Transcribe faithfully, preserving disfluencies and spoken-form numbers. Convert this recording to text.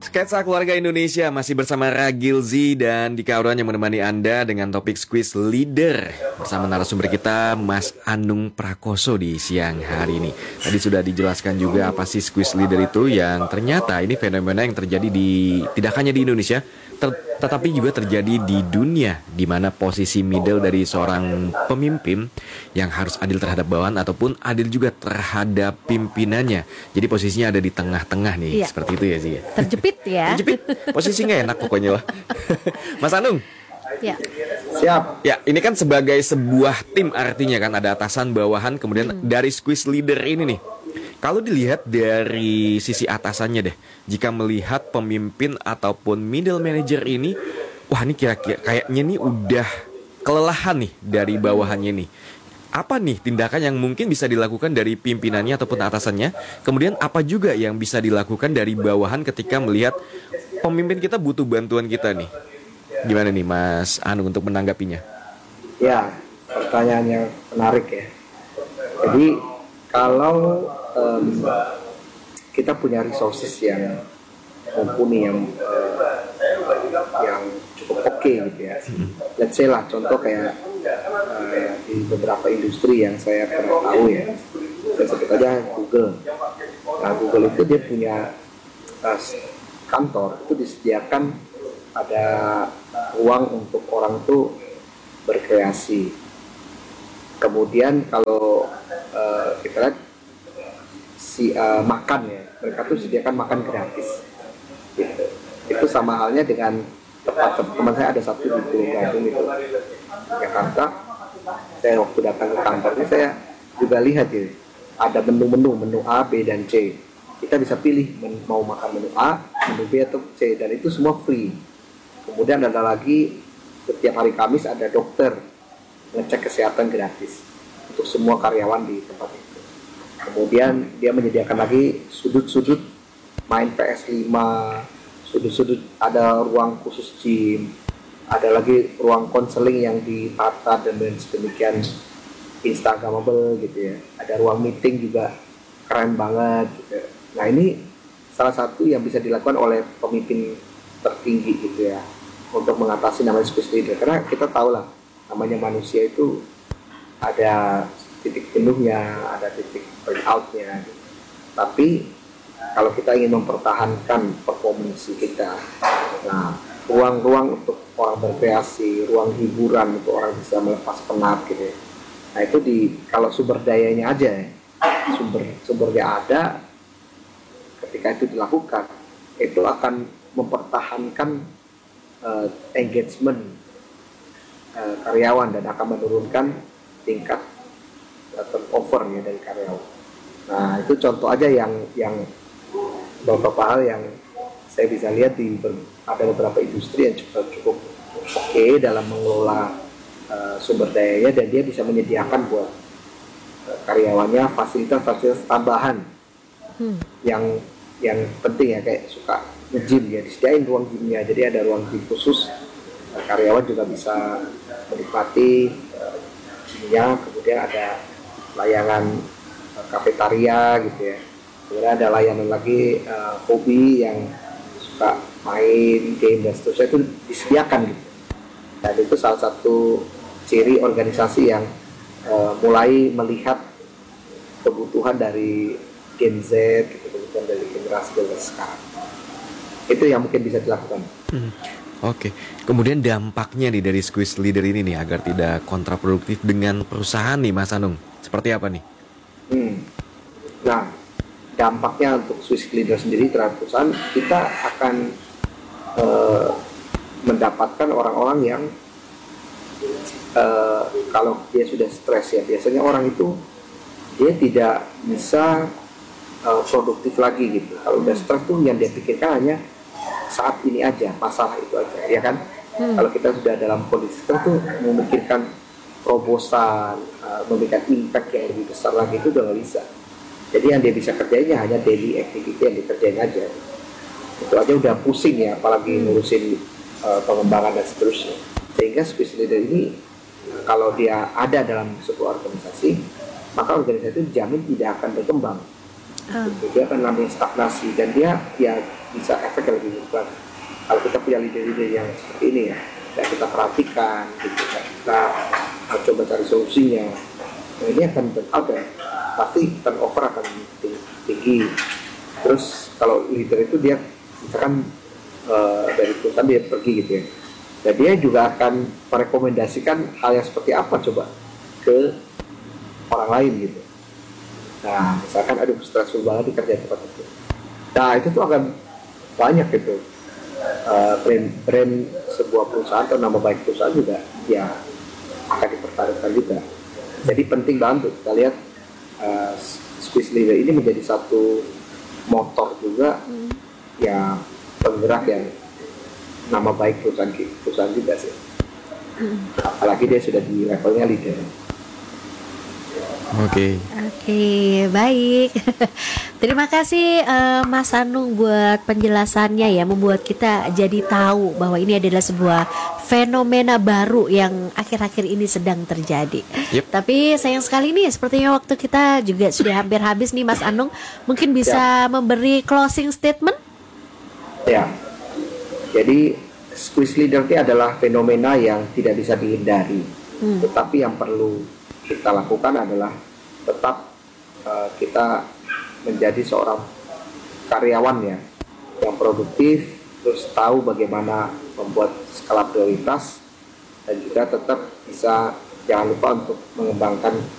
Sketsa Keluarga Indonesia masih bersama Ragil Z dan Dika Auran yang menemani Anda dengan topik Squeeze Leader bersama narasumber kita Mas Anung Prakoso di siang hari ini. Tadi sudah dijelaskan juga apa sih Squeeze Leader itu, yang ternyata ini fenomena yang terjadi di tidak hanya di Indonesia ter- tetapi juga terjadi di dunia, di mana posisi middle dari seorang pemimpin yang harus adil terhadap bawahan ataupun adil juga terhadap pimpinannya. Jadi posisinya ada di tengah-tengah nih, Iya. seperti itu ya sih. Terjepit ya. Terjepit, posisi nggak enak pokoknya lah. Mas Anung, Ya. Siap. ya ini kan sebagai sebuah tim artinya kan ada atasan, bawahan, kemudian dari Squeeze Leader ini nih. Kalau dilihat dari sisi atasannya deh, jika melihat pemimpin ataupun middle manager ini, wah ini kira-kira kayaknya nih udah kelelahan nih dari bawahannya nih. Apa nih tindakan yang mungkin bisa dilakukan dari pimpinannya ataupun atasannya? Kemudian apa juga yang bisa dilakukan dari bawahan ketika melihat pemimpin kita butuh bantuan kita nih? Gimana nih Mas Anu untuk menanggapinya? Ya, pertanyaan yang menarik ya. Jadi kalau em, kita punya resources yang mumpuni, yang eh, yang cukup oke gitu ya. Let's say lah contoh kayak eh, di beberapa industri yang saya pernah tahu ya. Saya sebut aja Google. Nah, Google itu dia punya eh, kantor itu disediakan ada ruang untuk orang tuh berkreasi. Kemudian kalau uh, kita lihat si uh, makan ya, mereka tuh sediakan makan gratis. Gitu. Itu sama halnya dengan tempat teman saya ada satu di Pulau Gadung itu, Jakarta. Saya waktu datang ke kantornya saya juga lihat ya, ada menu-menu, menu A, B dan C. Kita bisa pilih men- mau makan menu A, menu B atau C, dan itu semua free. Kemudian ada lagi setiap hari Kamis ada dokter ngecek kesehatan gratis untuk semua karyawan di tempat itu. Kemudian dia menyediakan lagi sudut-sudut main P S lima, sudut-sudut ada ruang khusus gym, ada lagi ruang konseling yang ditata dan sedemikian instagramable gitu ya. Ada ruang meeting juga keren banget gitu. Nah ini salah satu yang bisa dilakukan oleh pemimpin tertinggi gitu ya untuk mengatasi namanya Squeeze Leader, karena kita tahu lah namanya manusia itu ada titik jenuhnya, ada titik burnout-nya gitu. Tapi kalau kita ingin mempertahankan performance kita, nah ruang-ruang untuk orang berkreasi, ruang hiburan untuk orang bisa melepas penat gitu ya. Nah itu di kalau sumber dayanya aja ya, sumber sumbernya ada, ketika itu dilakukan itu akan mempertahankan uh, engagement uh, karyawan dan akan menurunkan tingkat uh, turnover ya dari karyawan. Nah itu contoh aja yang yang beberapa hal yang saya bisa lihat di ber, ada beberapa industri yang cukup cukup oke okay dalam mengelola uh, sumber dayanya, dan dia bisa menyediakan buat uh, karyawannya fasilitas-fasilitas tambahan hmm. yang yang penting ya, kayak suka nge-gym ya, disediain ruang gymnya, jadi ada ruang gym khusus, uh, karyawan juga bisa menikmati uh, gymnya. Kemudian ada layanan uh, kafetaria gitu ya, kemudian ada layanan lagi uh, hobi yang suka main game dan seterusnya, itu disediakan gitu. Dan itu salah satu ciri organisasi yang uh, mulai melihat kebutuhan dari Gen Z gitu, kebutuhan dari generasi generasi sekarang. Itu yang mungkin bisa dilakukan. Hmm. Oke, okay. Kemudian dampaknya nih dari Squeeze Leader ini nih agar tidak kontraproduktif dengan perusahaan nih Mas Anung, seperti apa nih? Hmm. Nah, dampaknya untuk Squeeze Leader sendiri terhadap perusahaan, kita akan uh, mendapatkan orang-orang yang uh, kalau dia sudah stres ya, biasanya orang itu dia tidak bisa uh, produktif lagi gitu. Kalau udah stres tuh yang dia pikirkan hanya saat ini aja, masalah itu aja, ya kan? Hmm. Kalau kita sudah dalam kondisi stres tuh memikirkan terobosan, uh, memberikan impact yang lebih besar lagi itu udah nggak bisa. Jadi yang dia bisa kerjainnya hanya daily activity yang dikerjain aja. Itu aja udah pusing ya, apalagi ngurusin uh, pengembangan dan seterusnya. Sehingga Squeeze Leader ini kalau dia ada dalam sebuah organisasi, maka organisasi itu dijamin tidak akan berkembang. Ah. Gitu. Dia akan namanya stagnasi dan dia ya bisa efek yang lebih besar. Kalau kita punya leader-leader yang seperti ini ya, ya kita perhatikan, gitu, ya, kita uh, coba cari solusinya. Nah ini akan out ya, pasti turnover akan ting- tinggi. Terus kalau leader itu dia misalkan uh, dari perusahaan dia pergi gitu ya, dan dia juga akan merekomendasikan hal yang seperti apa coba ke orang lain gitu. Nah misalkan aduh stressful banget di kerja tempat itu, nah itu tuh akan banyak gitu uh, brand brand sebuah perusahaan atau nama baik perusahaan juga ya akan dipertaruhkan juga. Jadi penting banget kita lihat uh, Squeeze Leader ini menjadi satu motor juga hmm. ya penggerak yang nama baik perusahaan perusahaan juga sih. Hmm. Apalagi dia sudah di levelnya leader. Oke. Okay. Oke, okay, baik. Terima kasih uh, Mas Anung buat penjelasannya ya, membuat kita jadi tahu bahwa ini adalah sebuah fenomena baru yang akhir-akhir ini sedang terjadi. Yep. Tapi sayang sekali nih, sepertinya waktu kita juga sudah hampir habis nih Mas Anung. Mungkin bisa ya. memberi closing statement? Ya. Jadi Squeeze Leader ini adalah fenomena yang tidak bisa dihindari. Hmm. Tetapi yang perlu kita lakukan adalah tetap uh, kita menjadi seorang karyawan ya yang produktif, terus tahu bagaimana membuat skala prioritas, dan juga tetap bisa jangan lupa untuk mengembangkan